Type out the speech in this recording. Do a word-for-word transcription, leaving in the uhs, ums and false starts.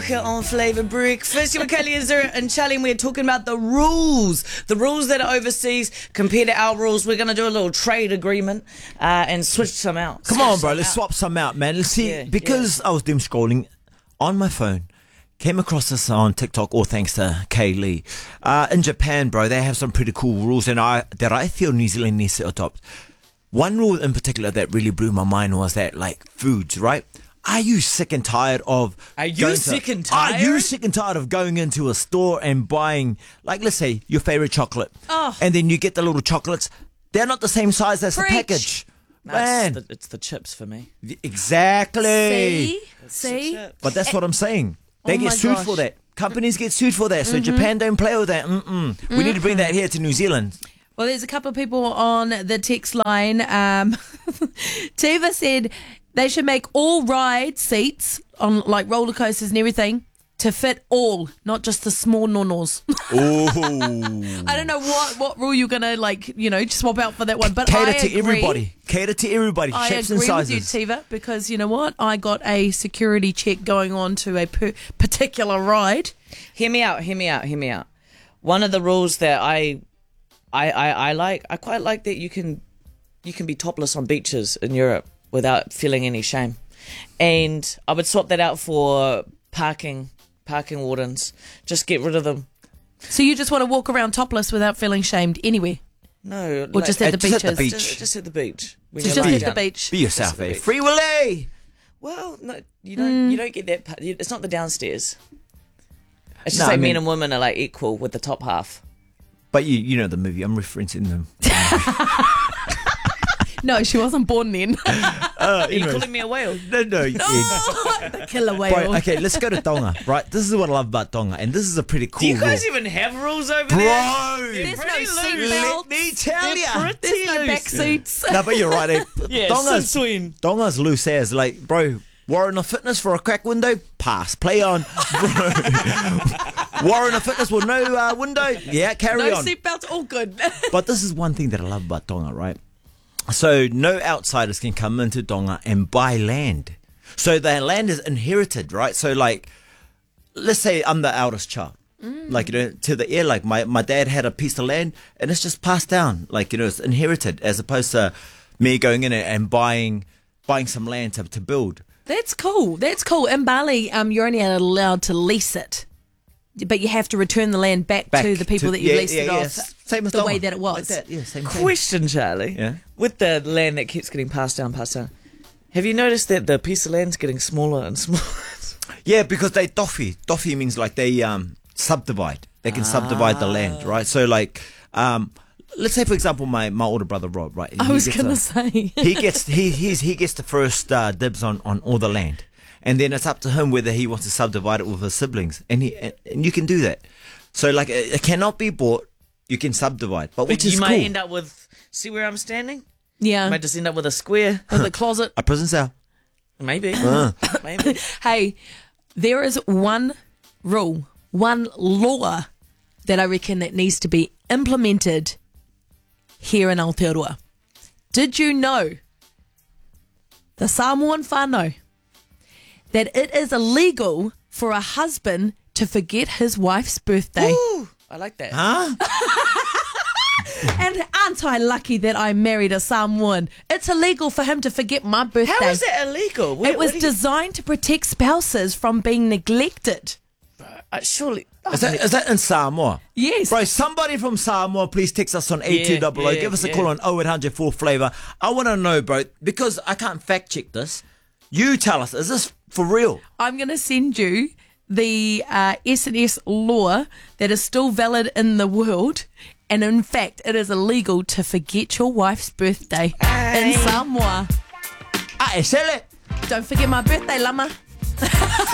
here on Flavour Breakfast. You're with Kaylee Azura and Charlie, and we're talking about the rules. The rules that are overseas compared to our rules. We're going to do a little trade agreement uh, and switch some out. Come switch on, bro. some Let's out. swap some out, man. Let's see. Yeah, because I was doom scrolling on my phone, came across this on TikTok, all thanks to Kaylee. Uh, in Japan, bro, they have some pretty cool rules and I that I feel New Zealand needs to adopt. One rule in particular that really blew my mind was that, like, foods, right? Are you sick and tired of... Are you going sick to, and tired? Are you sick and tired of going into a store and buying, like, let's say, your favorite chocolate? Oh. And then you get the little chocolates. They're not the same size as Preach. the package. No, Man. it's, the, it's the chips for me. Exactly. See? It's See? the chips. But that's what I'm saying. They Oh get my sued gosh. for that. Companies get sued for that. So Japan don't play with that. Mm-mm. We need to bring that here to New Zealand. Well, there's a couple of people on the text line. Um, Tiva said they should make all ride seats on like roller coasters and everything to fit all, not just the small nonos. Oh. I don't know what, what rule you're going to, like, you know, swap out for that one. But Cater I to agree. everybody. Cater to everybody. I Shapes agree and sizes. with you, Tiva, because you know what? I got a security check going on to a per- particular ride. Hear me out, hear me out, hear me out. One of the rules that I, I, I, I like, I quite like that you can, you can be topless on beaches in Europe without feeling any shame. And I would swap that out for parking, parking wardens. Just get rid of them. So you just want to walk around topless without feeling shamed anywhere? No, Or just at the uh, just at the beaches? beach. Just, just at the beach. When So you're just lying at the down. beach? Be yourself, Just at the eh? beach. Free Willy. Well, no, you don't. Mm. You don't get that. part- you- It's not the downstairs. It's just No, like I mean- men and women are like equal with the top half. But you, you know the movie. I'm referencing them. No, she wasn't born then. Uh, Are you anyways. calling me a whale? No, no. yeah. Oh, the killer whale. Bro, okay, let's go to Tonga, right? This is what I love about Tonga, and this is a pretty cool Do you guys rule. even have rules over Bro, there? There's no pretty seat loose. belt. let me tell ya. There's no back seats. No, but you're right. Eh? Yeah, Tonga's, swing. Tonga's loose as, like, bro, Warren of Fitness for a crack window? Pass. Play on. Bro. Warren of Fitness with no uh, window? Yeah, carry No on. seatbelts, all good. But this is one thing that I love about Tonga, right? So no outsiders can come into Tonga and buy land. So the land is inherited, right? So, like, let's say I'm the eldest child. Like, you know, to the air, like my, my dad had a piece of land and it's just passed down. Like, you know, it's inherited as opposed to me going in and buying buying some land to, to build. That's cool. That's cool. In Bali, um, you're only allowed to lease it, but you have to return the land back, Back to the people to- that you yeah, leased yeah, it yeah. off. Same as the Tonga. way that it was. Like that, yeah, same thing. Question, Charlie. Yeah. With the land that keeps getting passed down, passed down, have you noticed that the piece of land's getting smaller and smaller? Yeah, because they tofi. Tofi means like they um subdivide. They can subdivide the land, right? So, like, um, let's say for example, my, my older brother Rob, right? I He was gets gonna a- say. he gets he he's, he gets the first uh, dibs on, on all the land, and then it's up to him whether he wants to subdivide it with his siblings, and he and, and you can do that. So, like, it, it cannot be bought. You can subdivide, but which you is might cool. end up with. See where I'm standing? Yeah, You might just end up with a square. in the closet. A prison cell. Maybe. Uh. Maybe. Hey, there is one rule, one law that I reckon that needs to be implemented here in Aotearoa. Did you know, the Samoan whānau, that it is illegal for a husband to forget his wife's birthday? Ooh, I like that. Huh? And aren't I lucky that I married a Samoan? It's illegal for him to forget my birthday. How is that illegal? What- It was what do you- designed to protect spouses from being neglected. uh, surely. Is that is that in Samoa? Yes. Bro, somebody from Samoa, please text us on eight two zero zero. Yeah, Give us a yeah. call on oh eight hundred four flavour. I want to know, bro, because I can't fact check this. You tell us, is this for real? I'm going to send you the uh, S and S law that is still valid in the world. And in fact, it is illegal to forget your wife's birthday in Samoa. Ah, sell it. Don't forget my birthday, Lama.